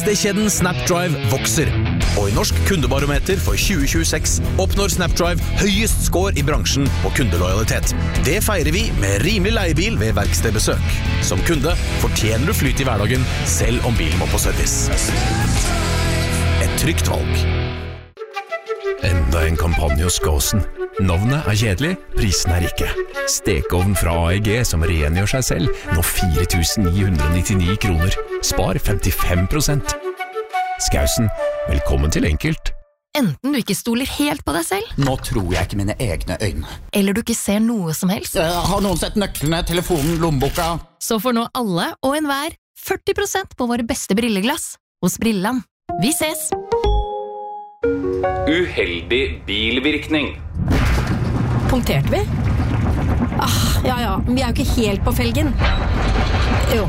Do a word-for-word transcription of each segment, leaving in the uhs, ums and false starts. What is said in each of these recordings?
Verkstedkjeden Snapdrive vokser, og i Norsk kundebarometer for tjue tjueseks oppnår Snapdrive høyest score i bransjen på kundelojalitet. Det feirer vi med rimelig leiebil ved verkstedbesøk. Som kunde fortjener du flyt i hverdagen, selv om bilen må på service. Et trygt valg. Enda en kampanje hos Gåsen. Navnet er kjedelig, prisen er ikke. Stekeovn fra A E G som rengjør seg selv, nå fire tusen ni hundre nittini kroner. Spar femtifem prosent. Skausen, velkommen til enkelt. Enten du ikke stoler helt på deg selv, Nå tror jeg ikke mine egne øyne. eller du ikke ser noe som helst, Eh, Har noen sett nøklene, telefonen, lommeboka? så får nå alle og enhver førti prosent på våre beste brilleglass hos Brilland. Vi ses! Uheldig bilvirkning. Punkterte vi? Ah, ja, ja, vi er jo ikke helt på felgen. Jo.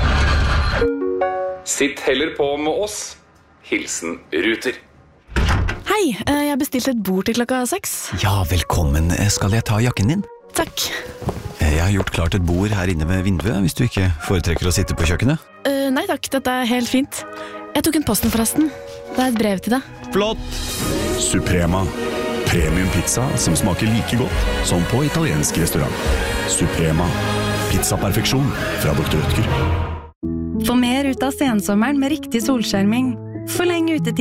Sitt heller på med oss. Hilsen Ruter. Hei, eh, jeg bestilte et bord til klokka seks. Ja, velkommen. Skal jeg ta jakken din? Takk. Jeg har gjort klart et bord her inne ved vinduet, hvis du ikke foretrekker å sitte på kjøkkenet. Eh, nei takk, dette er helt fint. Jeg tok en posten forresten. Det er et brev til deg. Flott! Suprema. Premium pizza som smaker like godt som på italiensk restaurant. Suprema. Pizzaperfeksjon fra doktor Rødtger. Få mer ut av sensommeren med riktig solskjerming. Forleng utetid.